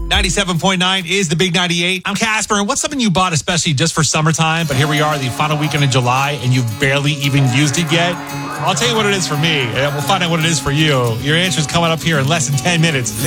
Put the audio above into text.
97.9 is the Big 98. I'm Casper, and what's something you bought especially just for summertime, but here we are, the final weekend of July, and you've barely even used it yet? I'll tell you what it is for me, and we'll find out what it is for you. Your answer is coming up here in less than 10 minutes.